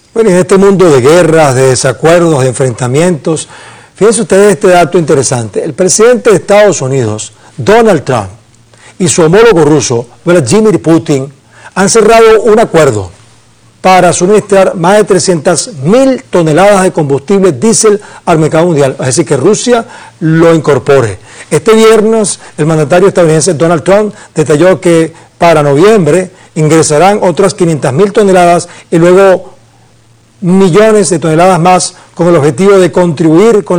Bueno, en este mundo de guerras, de desacuerdos, de enfrentamientos, fíjense ustedes este dato interesante. El presidente de Estados Unidos, Donald Trump, y su homólogo ruso, Vladimir Putin, han cerrado un acuerdo para suministrar más de 300.000 toneladas de combustible diésel al mercado mundial, es decir, que Rusia lo incorpore. Este viernes, el mandatario estadounidense Donald Trump detalló que para noviembre ingresarán otras 500.000 toneladas y luego millones de toneladas más con el objetivo de contribuir con